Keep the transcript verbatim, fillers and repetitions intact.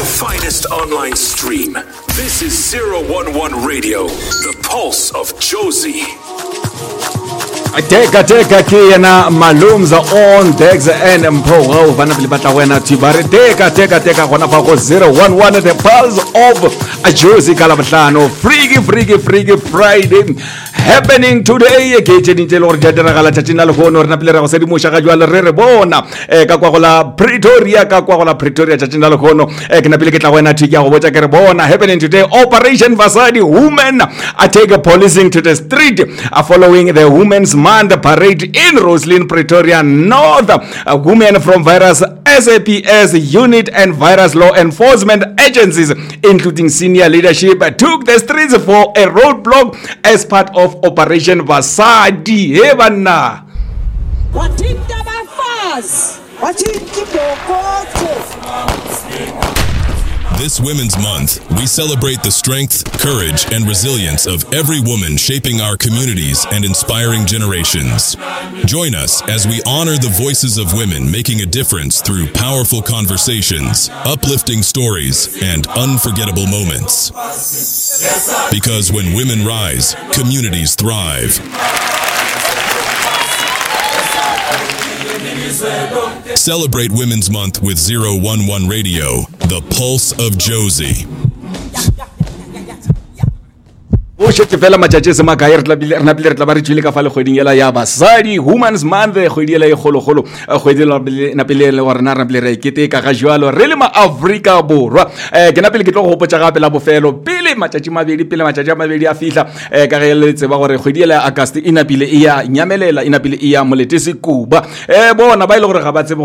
finest online stream. This is zero one one Radio, the pulse of Jozi. Teka teka ke yana malumza on Dex and Mpogo vana vile batla wena tibare teka teka teka gona fa go zero one one the pulse of Jozi kala batlano freaky freaky freaky Friday happening today ke tshedintse le gore jadera gala tshina le gono rena pele re go sedi mosha ga jwa re re bona e ka kwa go la Pretoria ka kwa go la Pretoria tshina le gono e ke na pele ke tla wena tiki ya go botsa ke re bona happening today Operation Vasadi women are taking policing to the street are following the women's month parade in Roslyn Pretoria North. Uh, women from various S A P S unit and various law enforcement agencies including senior leadership took the streets for a roadblock as part of Operation Vasadi. Hey bana. Watinda bafaz. Watinda bokoto. This Women's Month, we celebrate the strength, courage, and resilience of every woman shaping our communities and inspiring generations. Join us as we honor the voices of women making a difference through powerful conversations, uplifting stories, and unforgettable moments. Because when women rise, communities thrive. Celebrate Women's Month with zero one one Radio, the pulse of Jozi. O shete fela matšatši se makae re tla bile re tla ba re tšwile ka fa le kgweding ela ya basadi Women's Month kgwedi ela e kgolokgolo kgwedi na pele le gore na re pele re keteka ga jwalo re le ma Afrika Borwa eh ke na pele ke tlo go hopotsa gape la bofelo pele matšatši mabedi pele matšatši a mabedi a fihla eh ka ge le tseba gore kgwedi ela ya August ina pele e ya nyamelela ina pele e ya moletesi Kuba eh bona ba ile gore ga ba tsebe